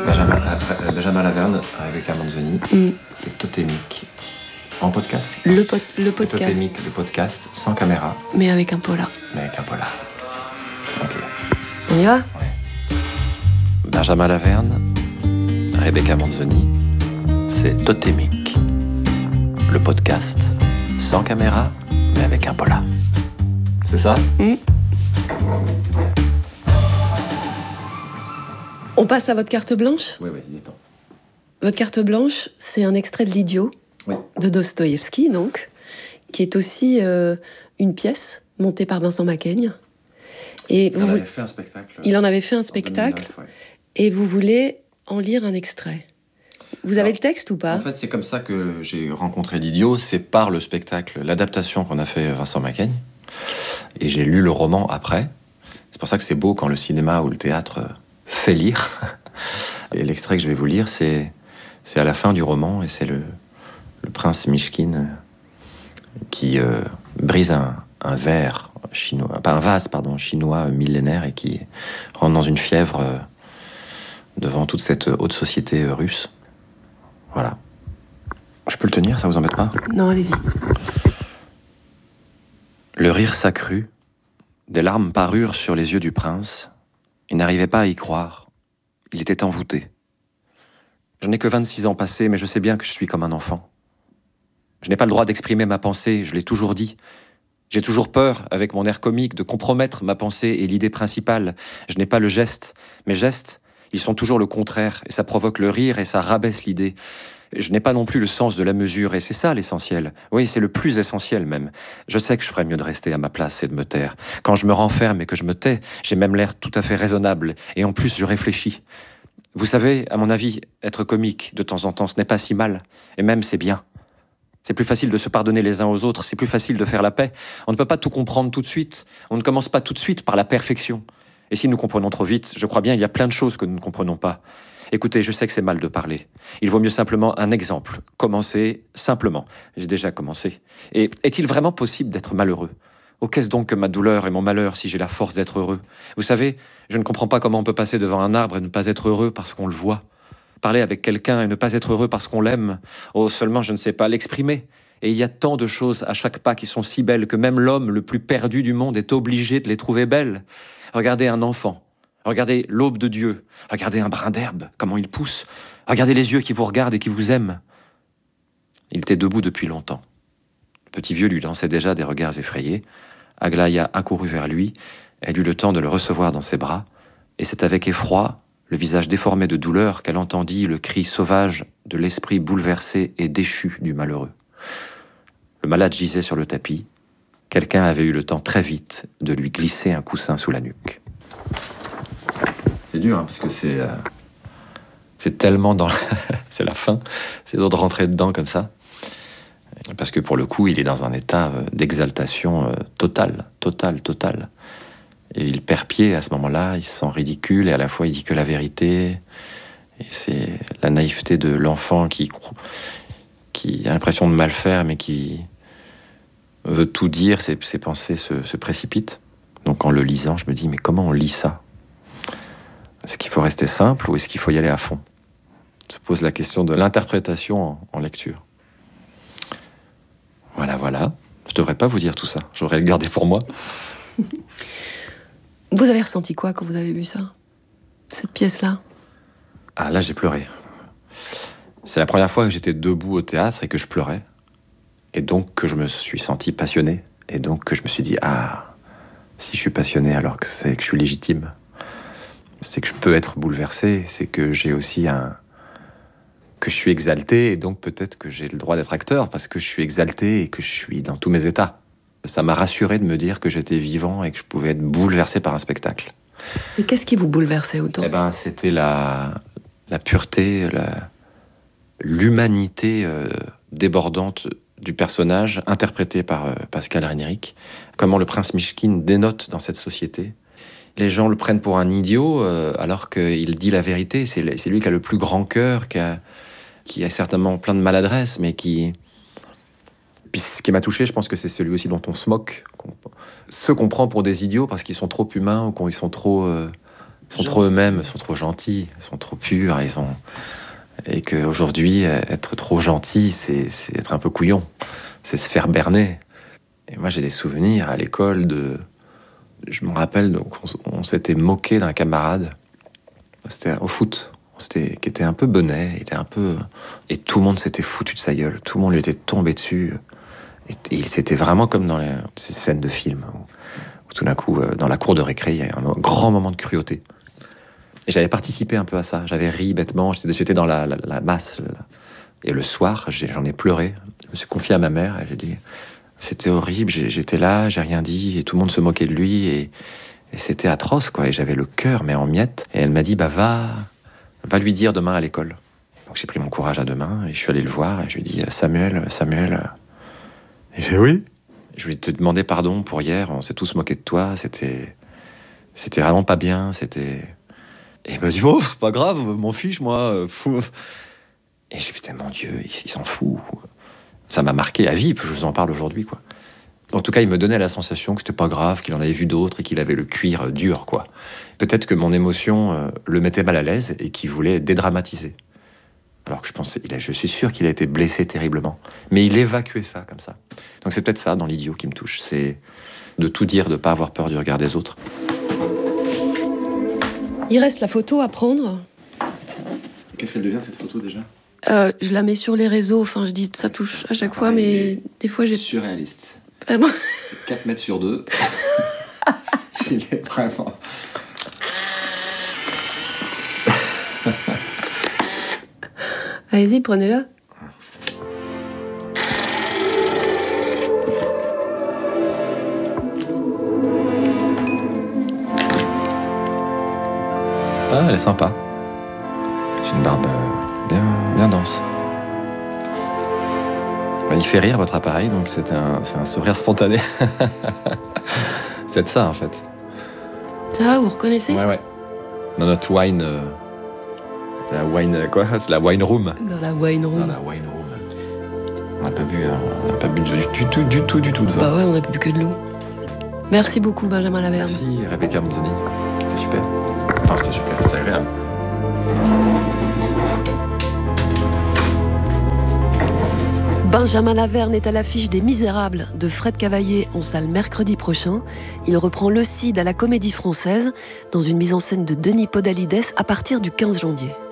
Benjamin Laverne avec Manzoni, c'est Totémique. En podcast. Le podcast. Totémique, le podcast, sans caméra. Mais avec un polar. Mais avec un polar. Ok. On y va ? Ouais. Benjamin Laverne, Rebecca Manzoni, c'est Totémique. Le podcast, sans caméra, mais avec un polar. C'est ça ? On passe à votre carte blanche ? Oui, il est temps. Votre carte blanche, c'est un extrait de L'Idiot, de Dostoïevski, donc, qui est aussi une pièce montée par Vincent Macaigne. Et Il en avait fait un spectacle. Il en avait fait un spectacle, 2009, ouais. Et vous voulez en lire un extrait. Vous avez le texte ou pas ? En fait, c'est comme ça que j'ai rencontré L'Idiot, c'est par le spectacle, l'adaptation qu'on a fait Vincent Macaigne. Et j'ai lu le roman après. C'est pour ça que c'est beau quand le cinéma ou le théâtre fait lire. Et l'extrait que je vais vous lire, c'est à la fin du roman, et c'est le prince Mishkin qui brise un verre chinois, pas un vase, pardon, chinois millénaire, et qui rentre dans une fièvre devant toute cette haute société russe. Voilà. Je peux le tenir, ça vous embête pas ? Non, allez-y. Le rire s'accrut, des larmes parurent sur les yeux du prince. Il n'arrivait pas à y croire. Il était envoûté. Je n'ai que 26 ans passés, mais je sais bien que je suis comme un enfant. Je n'ai pas le droit d'exprimer ma pensée, je l'ai toujours dit. J'ai toujours peur, avec mon air comique, de compromettre ma pensée et l'idée principale. Je n'ai pas le geste. Mes gestes, ils sont toujours le contraire, et ça provoque le rire et ça rabaisse l'idée. Je n'ai pas non plus le sens de la mesure, et c'est ça l'essentiel. Oui, c'est le plus essentiel même. Je sais que je ferais mieux de rester à ma place et de me taire. Quand je me renferme et que je me tais, j'ai même l'air tout à fait raisonnable, et en plus je réfléchis. Vous savez, à mon avis, être comique de temps en temps, ce n'est pas si mal, et même c'est bien. C'est plus facile de se pardonner les uns aux autres, c'est plus facile de faire la paix. On ne peut pas tout comprendre tout de suite, on ne commence pas tout de suite par la perfection. Et si nous comprenons trop vite, je crois bien il y a plein de choses que nous ne comprenons pas. Écoutez, je sais que c'est mal de parler. Il vaut mieux simplement un exemple. Commencer simplement. J'ai déjà commencé. Et est-il vraiment possible d'être malheureux ? Oh, qu'est-ce donc que ma douleur et mon malheur si j'ai la force d'être heureux ? Vous savez, je ne comprends pas comment on peut passer devant un arbre et ne pas être heureux parce qu'on le voit. Parler avec quelqu'un et ne pas être heureux parce qu'on l'aime. Oh, seulement je ne sais pas l'exprimer. Et il y a tant de choses à chaque pas qui sont si belles que même l'homme le plus perdu du monde est obligé de les trouver belles. Regardez un enfant. Regardez l'aube de Dieu. Regardez un brin d'herbe, comment il pousse. Regardez les yeux qui vous regardent et qui vous aiment. Il était debout depuis longtemps. Le petit vieux lui lançait déjà des regards effrayés. Aglaïa accourut vers lui. Elle eut le temps de le recevoir dans ses bras. Et c'est avec effroi, le visage déformé de douleur, qu'elle entendit le cri sauvage de l'esprit bouleversé et déchu du malheureux. Le malade gisait sur le tapis. Quelqu'un avait eu le temps très vite de lui glisser un coussin sous la nuque. C'est dur, hein, parce que c'est tellement dans... c'est la fin. C'est dur de rentrer dedans comme ça. Parce que pour le coup, il est dans un état d'exaltation totale. Et il perd pied à ce moment-là, il se sent ridicule, et à la fois il dit que la vérité. Et c'est la naïveté de l'enfant qui a l'impression de mal faire, mais qui veut tout dire, ses pensées se précipitent. Donc en le lisant, je me dis, mais comment on lit ça ? Est-ce qu'il faut rester simple ou est-ce qu'il faut y aller à fond ? Se pose la question de l'interprétation en lecture. Voilà. Je devrais pas vous dire tout ça. J'aurais le gardé pour moi. Vous avez ressenti quoi quand vous avez vu ça ? Cette pièce-là ? Ah, là, j'ai pleuré. C'est la première fois que j'étais debout au théâtre et que je pleurais. Et donc que je me suis senti passionné. Et donc que je me suis dit, ah, si je suis passionné, alors que c'est que je suis légitime. C'est que je peux être bouleversé. C'est que j'ai aussi que je suis exalté. Et donc peut-être que j'ai le droit d'être acteur parce que je suis exalté et que je suis dans tous mes états. Ça m'a rassuré de me dire que j'étais vivant et que je pouvais être bouleversé par un spectacle. Et qu'est-ce qui vous bouleversait autant ? Eh ben, c'était la pureté, l'humanité débordante du personnage interprété par Pascal Renéric. Comment le prince Mishkin dénote dans cette société. Les gens le prennent pour un idiot alors qu'il dit la vérité. C'est lui qui a le plus grand cœur, qui a certainement plein de maladresse, mais qui... Puis ce qui m'a touché, je pense que c'est celui aussi dont on se moque. Ceux qu'on prend pour des idiots parce qu'ils sont trop humains ou qu'ils sont trop Ils sont trop eux-mêmes, ils sont trop gentils, ils sont trop purs, et qu'aujourd'hui, être trop gentil, c'est être un peu couillon, c'est se faire berner. Et moi, j'ai des souvenirs à l'école je me rappelle, donc on s'était moqué d'un camarade, c'était au foot, qui était un peu bonnet, et tout le monde s'était foutu de sa gueule, tout le monde lui était tombé dessus. Et c'était vraiment comme dans ces scènes de films, où tout d'un coup, dans la cour de récré, il y a un grand moment de cruauté. Et j'avais participé un peu à ça, j'avais ri bêtement, j'étais dans la masse. Et le soir, j'en ai pleuré, je me suis confié à ma mère, et j'ai dit, c'était horrible, j'étais là, j'ai rien dit, et tout le monde se moquait de lui, et c'était atroce, quoi. Et j'avais le cœur, mais en miettes. Et elle m'a dit, bah va lui dire demain à l'école. Donc j'ai pris mon courage à deux mains, et je suis allé le voir, et je lui ai dit, Samuel. Il fait oui. Je voulais te demander pardon pour hier, on s'est tous moqués de toi, c'était vraiment pas bien, Et il m'a dit, oh, c'est pas grave, m'en fiche, moi. Fou. Et j'ai dit, putain, mon Dieu, il s'en fout. Ça m'a marqué à vie, puis je vous en parle aujourd'hui, quoi. En tout cas, il me donnait la sensation que c'était pas grave, qu'il en avait vu d'autres et qu'il avait le cuir dur, quoi. Peut-être que mon émotion le mettait mal à l'aise et qu'il voulait dédramatiser. Alors que je suis sûr qu'il a été blessé terriblement. Mais il évacuait ça comme ça. Donc c'est peut-être ça, dans l'idiot, qui me touche. C'est de tout dire, de pas avoir peur du regard des autres. Il reste la photo à prendre. Qu'est-ce qu'elle devient, cette photo, déjà ? Je la mets sur les réseaux. Enfin, je dis ça touche à chaque fois, mais des fois, j'ai... Surréaliste. Vraiment 4 mètres sur 2. Il est vraiment... Allez-y, prenez-la. Ah, elle est sympa. J'ai une barbe bien dense. Il fait rire, votre appareil, donc c'est un sourire spontané. C'est ça, en fait. Ça va, vous reconnaissez ? Ouais. Dans notre wine... la wine... Quoi ? C'est la wine room. Dans la wine room. Dans la wine room. On n'a pas bu du tout de vin. Bah ouais, on n'a bu que de l'eau. Merci beaucoup, Benjamin Laverne. Merci, Rebecca Manzoni. C'était super. Enfin, c'était super, c'était agréable. Benjamin Laverne est à l'affiche des Misérables de Fred Cavaillé en salle mercredi prochain. Il reprend Le Cid à la Comédie Française dans une mise en scène de Denis Podalides à partir du 15 janvier.